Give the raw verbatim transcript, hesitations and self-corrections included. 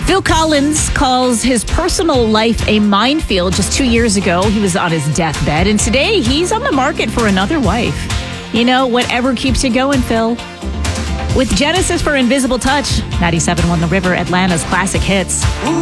Phil Collins calls his personal life a minefield. Just two years ago, he was on his deathbed, and today he's on the market for another wife. You know, whatever keeps you going, Phil. With Genesis for Invisible Touch, ninety-seven point one The River, Atlanta's classic hits.